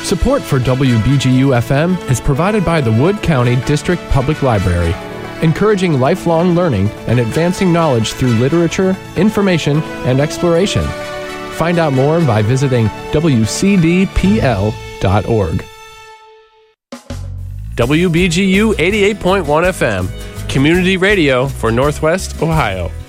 Support for WBGU-FM is provided by the Wood County District Public Library, encouraging lifelong learning and advancing knowledge through literature, information, and exploration. Find out more by visiting wcdpl.org. WBGU 88.1 FM, community radio for Northwest Ohio.